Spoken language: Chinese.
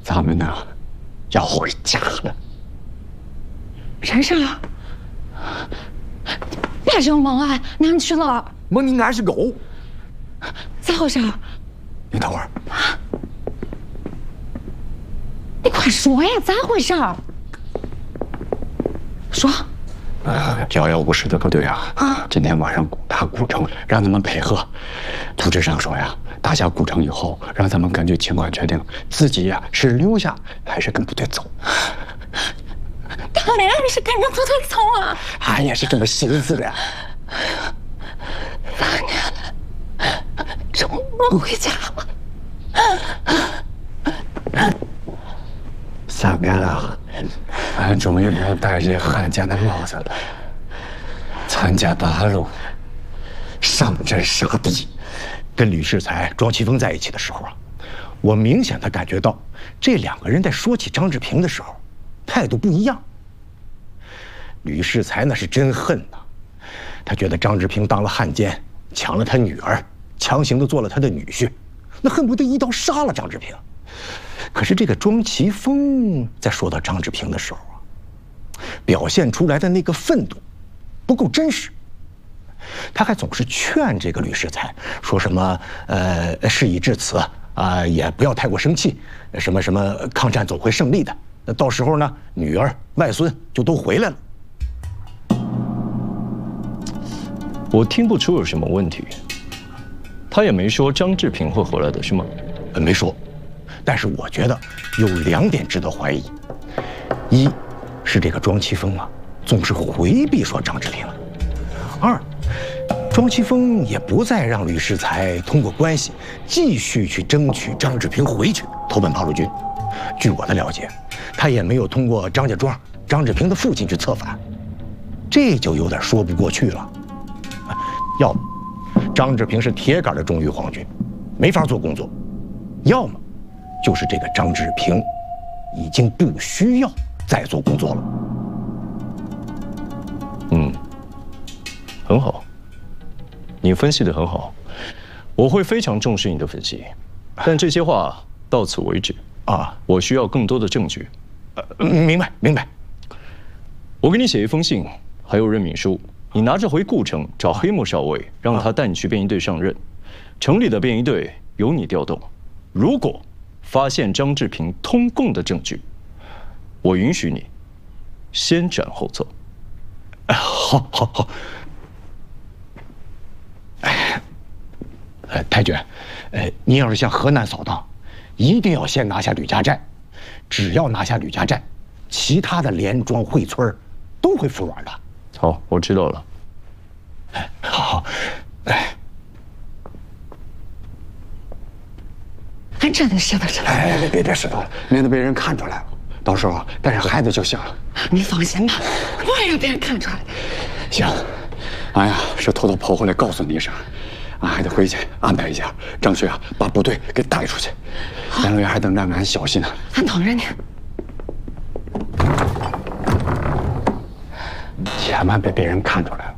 咱们呢要回家了。 啥事啊？别这么忙啊，哪去了？ 蒙你俺是狗。 咋回事？ 你等会儿。 你快说呀，咋回事？说。 遥遥无事的部队啊，今天晚上打古城，让咱们配合。图纸上说呀，打下古城以后，让咱们根据情况决定自己呀是留下还是跟部队走。 当然是跟着部队走啊！ 俺也是这么寻思的。 3年了，终于回家了。 3年了，俺终于能戴着汉奸的帽子了，参加八路，上阵杀敌。 跟吕世才、庄奇峰在一起的时候啊，我明显的感觉到这2个人在说起张志平的时候，态度不一样。吕世才那是真恨呐，他觉得张志平当了汉奸，抢了他女儿，强行的做了他的女婿，那恨不得一刀杀了张志平。可是这个庄奇峰在说到张志平的时候啊，表现出来的那个愤怒不够真实。他还总是劝这个吕世才说什么事已至此啊，也不要太过生气，什么什么抗战总会胜利的，到时候呢，女儿外孙就都回来了。 我听不出有什么问题。他也没说张志平会回来的是吗？ 没说，但是我觉得有2点值得怀疑。一是这个庄奇峰啊，总是回避说张志平；二，庄奇峰也不再让吕世才通过关系继续去争取张志平回去投奔八路军。据我的了解，他也没有通过张家庄张志平的父亲去策反，这就有点说不过去了。要么张志平是铁杆的忠于皇军，没法做工作；要么就是这个张志平已经不需要再做工作了。 很好，你分析得很好，我会非常重视你的分析，但这些话到此为止啊，我需要更多的证据。 明白明白。 我给你写一封信，还有任命书，你拿着回顾城找黑木少尉，让他带你去便衣队上任。城里的便衣队由你调动。如果发现张志平通共的证据，我允许你先斩后奏。 好，好，好。太君，你要是向河南扫荡，一定要先拿下吕家寨。只要拿下吕家寨，其他的连庄、会村都会服软的。 好，我知道了。 好， 俺真的舍不得。 别舍得，免得被人看出来了。到时候带上孩子就行了。 你放心吧，不会让别人看出来的。 行，俺呀是偷偷跑回来告诉你一声，俺还得回去安排一下，争取把部队给带出去。杨委还等着俺消息呢。 俺等着你。 千万别被人看出来了。